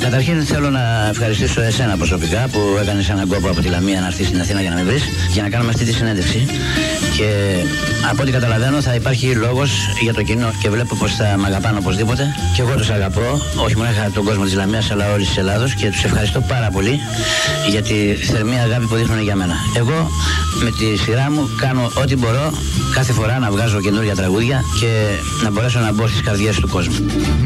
Καταρχήν θέλω να ευχαριστήσω εσένα προσωπικά που έκανες έναν κόπο από τη Λαμία να έρθει στην Αθήνα για να με βρεις και να κάνουμε αυτή τη συνέντευξη. Και από ό,τι καταλαβαίνω θα υπάρχει λόγος για το κοινό και βλέπω πως θα με αγαπάνε οπωσδήποτε. Και εγώ τους αγαπώ, όχι μόνο τον κόσμο της Λαμίας αλλά όλης της Ελλάδος, και τους ευχαριστώ πάρα πολύ για τη θερμή αγάπη που δείχνουν για μένα. Εγώ με τη σειρά μου κάνω ό,τι μπορώ κάθε φορά να βγάζω καινούργια τραγούδια και να μπορέσω να μπω στις καρδιές του κόσμου.